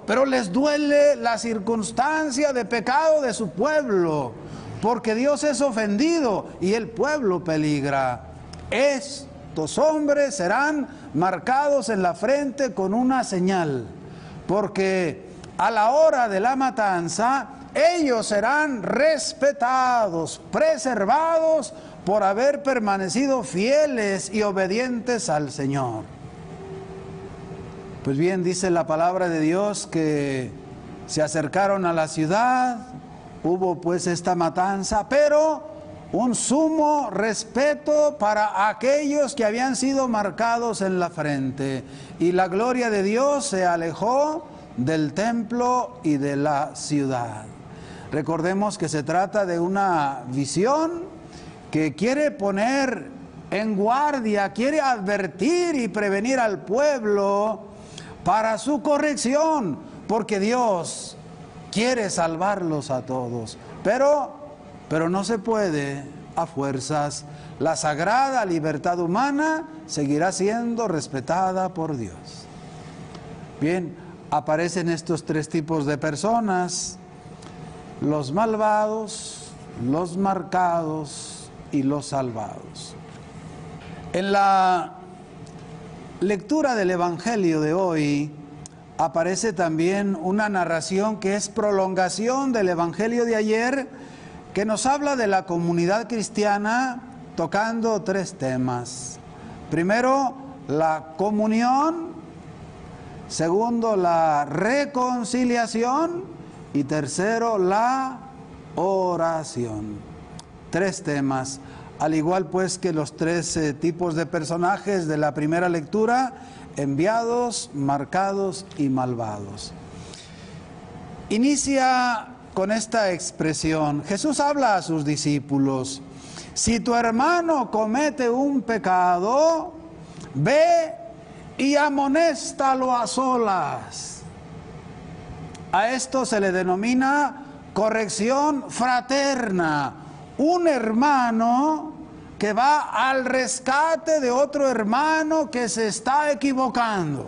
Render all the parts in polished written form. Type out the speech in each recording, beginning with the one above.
pero les duele la circunstancia de pecado de su pueblo, porque Dios es ofendido y el pueblo peligra. Estos hombres serán marcados en la frente con una señal, porque a la hora de la matanza ellos serán respetados, preservados por haber permanecido fieles y obedientes al Señor. Pues bien, dice la palabra de Dios que se acercaron a la ciudad, hubo pues esta matanza, pero un sumo respeto para aquellos que habían sido marcados en la frente, y la gloria de Dios se alejó del templo y de la ciudad. Recordemos que se trata de una visión que quiere poner en guardia, quiere advertir y prevenir al pueblo para su corrección, porque Dios quiere salvarlos a todos, pero no se puede a fuerzas. La sagrada libertad humana seguirá siendo respetada por Dios. Bien, aparecen estos tres tipos de personas: los malvados, los marcados y los salvados. En la lectura del Evangelio de hoy aparece también una narración que es prolongación del Evangelio de ayer, que nos habla de la comunidad cristiana tocando tres temas. Primero, la comunión; segundo, la reconciliación; y tercero, la oración. Tres temas, al igual pues que los tres tipos de personajes de la primera lectura: enviados, marcados y malvados. Inicia con esta expresión. Jesús habla a sus discípulos: si tu hermano comete un pecado, ve y amonéstalo a solas. A esto se le denomina corrección fraterna. Un hermano que va al rescate de otro hermano que se está equivocando.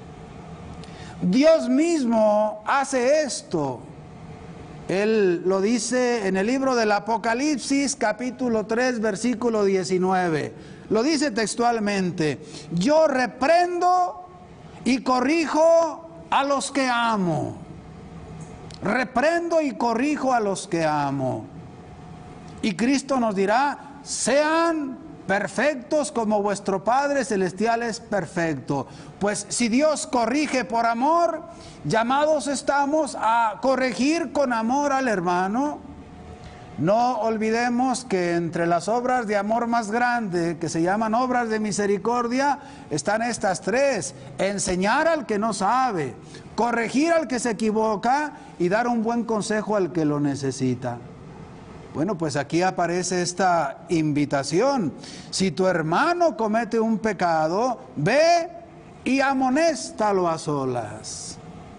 Dios mismo hace esto. Él lo dice en el libro del Apocalipsis, capítulo 3, versículo 19. Lo dice textualmente: yo reprendo y corrijo a los que amo. Reprendo y corrijo a los que amo. Y Cristo nos dirá: sean perfectos como vuestro Padre Celestial es perfecto. Pues si Dios corrige por amor, llamados estamos a corregir con amor al hermano. No olvidemos que entre las obras de amor más grande, que se llaman obras de misericordia, están estas tres: enseñar al que no sabe, corregir al que se equivoca y dar un buen consejo al que lo necesita. Bueno, pues aquí aparece esta invitación: si tu hermano comete un pecado, ve y amonéstalo a solas.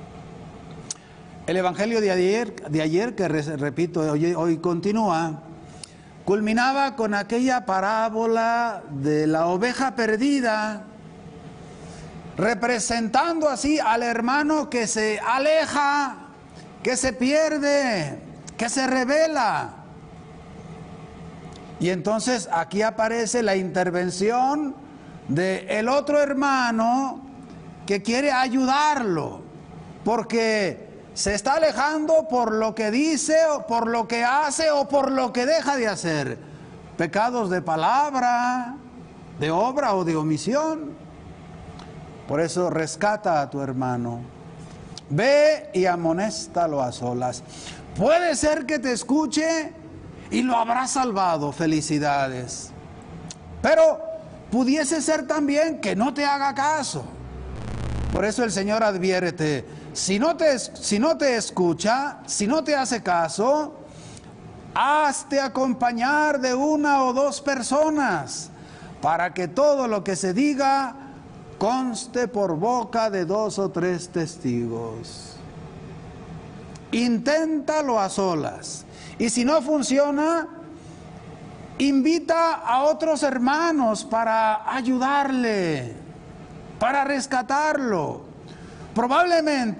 El Evangelio de ayer, que repito, hoy continúa, culminaba con aquella parábola de la oveja perdida, representando así al hermano que se aleja, que se pierde, que se rebela. Y entonces aquí aparece la intervención del otro hermano que quiere ayudarlo, porque se está alejando por lo que dice, o por lo que hace, o por lo que deja de hacer. Pecados de palabra, de obra o de omisión. Por eso rescata a tu hermano. Ve y amonéstalo a solas. Puede ser que te escuche y lo habrá salvado, felicidades. Pero pudiese ser también que no te haga caso. Por eso el Señor advierte: si no te escucha, si no te hace caso, hazte acompañar de una o dos personas, para que todo lo que se diga conste por boca de 2 o 3 testigos. Inténtalo a solas. Y si no funciona, invita a otros hermanos para ayudarle, para rescatarlo. Probablemente